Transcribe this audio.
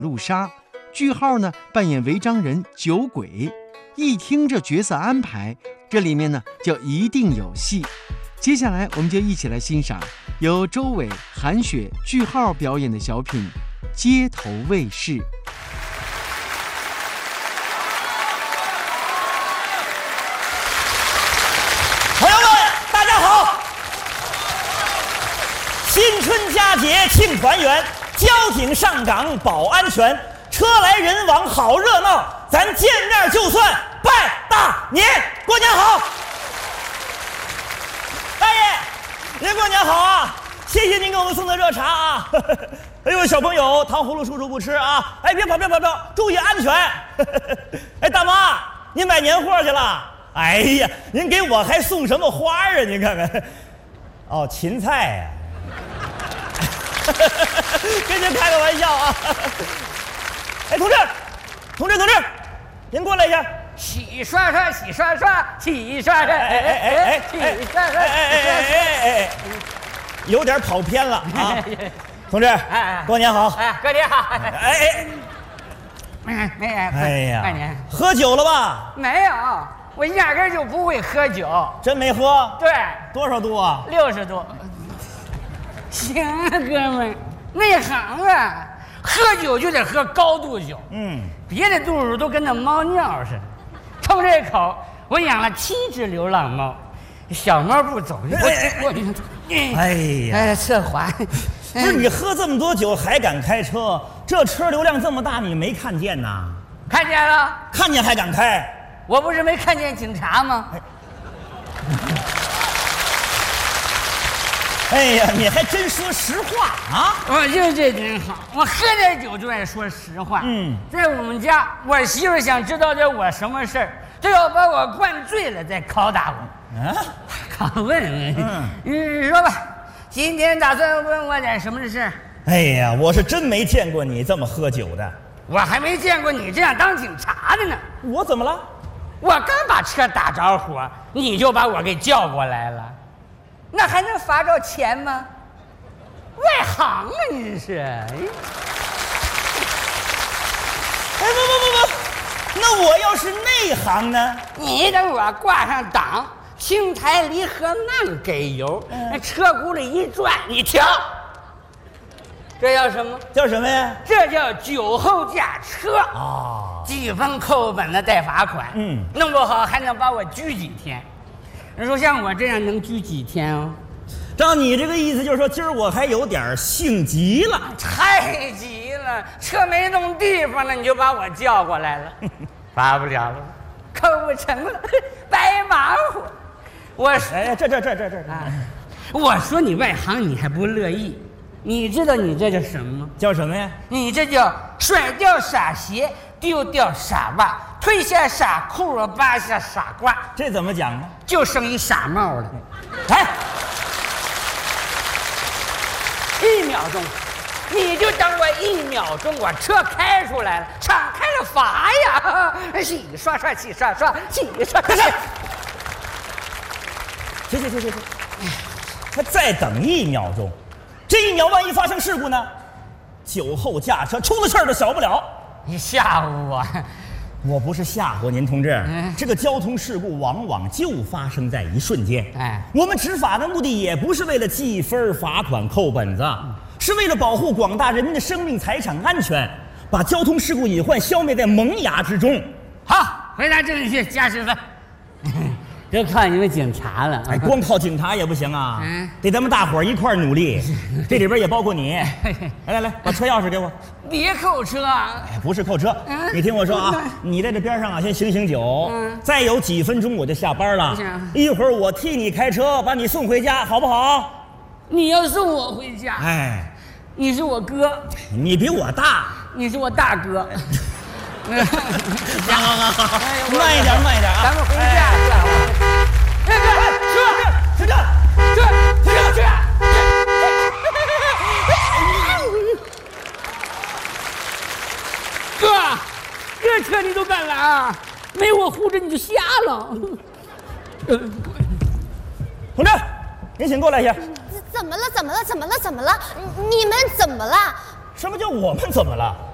路杀，句号呢扮演违章人酒鬼。一听这角色安排，这里面呢就一定有戏。接下来我们就一起来欣赏由周伟、韩雪、句号表演的小品《街头卫士》。 朋友们，大家好！新春佳节庆团圆，交警上岗保安全，车来人往好热闹，咱见面就算拜大年，过年好！大爷，您过年好啊！谢谢您给我们送的热茶啊！哎呦，小朋友，糖葫芦叔叔不吃啊！哎，别跑，注意安全！哎，大妈，您买年货去了？哎呀，您给我还送什么花啊？您看看，哦，芹菜呀、跟您开个玩笑啊！哎，同志，您过来一下。 洗刷刷，洗刷刷，洗刷刷，洗刷刷， 有点跑偏了啊！同志，过年好！ 过年好！没哎呀， 拜年。 喝酒了吧？ 没有，我压根就不会喝酒。 真没喝？ 对， 多少度啊 ？60度。行啊，哥们，内行啊，喝酒就得喝高度酒。别的度数都跟那猫尿似的。冲这口，我养了7只流浪猫，小猫不走，侧滑。 不是你喝这么多酒还敢开车？这车流量这么大，你没看见呐？ 看见了， 看见还敢开？ 我不是没看见警察吗？ 哎呀，你还真说实话啊！ 我就这真好，我喝点酒就爱说实话。在我们家，我媳妇想知道点我什么事儿，都要把我灌醉了再拷打我。拷问，你说吧，今天打算问我点什么事儿？ 哎呀，我是真没见过你这么喝酒的。 我还没见过你这样当警察的呢。 我怎么了？ 我刚把车打着火，你就把我给叫过来了。那还能罚着钱吗？外行啊，你是！哎， 不，那我要是内行呢？ 你等我挂上档，青苔离合慢给油，那车轱辘一转，你调。这叫什么？ 叫什么呀？ 这叫酒后驾车啊！ 记分扣本的带罚款。弄不好还能把我拘几天。你说像我这样能拘几天哦？ 照你这个意思，就是说今儿我还有点性急了。 太急了，车没弄地方了，你就把我叫过来了，罚不了了，扣不成了，白忙活。我说，我说你外行，你还不乐意？你知道你这叫什么吗？ 叫什么呀？你这叫甩掉傻鞋，丢掉傻袜，褪下傻裤，扒下傻瓜。 这怎么讲呢？ 就剩一傻帽了。哎，1秒钟，你就等我1秒钟，我车开出来了，敞开了罚呀！洗刷刷，洗刷刷，洗刷刷。 行，他再等1秒钟。这1秒万一发生事故呢？酒后驾车出了事儿都小不了。 你吓唬我？ 我不是吓唬您，同志。这个交通事故往往就发生在一瞬间。我们执法的目的也不是为了记分、罚款、扣本子，是为了保护广大人民的生命财产安全，把交通事故隐患消灭在萌芽之中。 好，回答正确，加10分。就靠你们警察了。 哎，光靠警察也不行啊，得咱们大伙儿一块儿努力。这里边也包括你。来，把车钥匙给我。 别扣车啊！ 哎，不是扣车，你听我说啊，你在这边上啊，先醒酒。再有几分钟我就下班了，一会儿我替你开车把你送回家，好不好？ 你要送我回家？ 哎， 你是我哥。 你比我大。 你是我大哥。 好，慢一点啊！ 咱们回家。车！哥，这车你都敢拦？没我护着你就瞎了。 同志，您请过来一下。 怎么了？你们怎么了？ 什么叫我们怎么了？